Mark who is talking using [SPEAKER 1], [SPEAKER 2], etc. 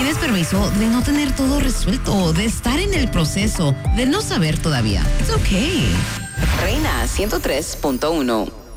[SPEAKER 1] pides permiso de no tener todo resuelto, de estar en el proceso, de no saber todavía. It's okay.
[SPEAKER 2] Reina 103.1.